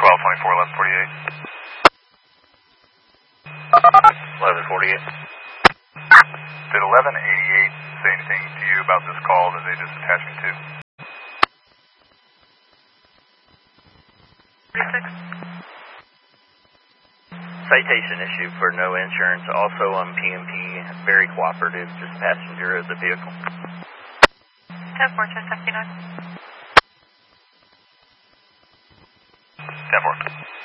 1148. Did 1188 say anything to you about this call that they just attached me to? 36. Citation issue for no insurance. Also on PMP, very cooperative, just passenger of the vehicle. 10-4, 10-59. 10-4.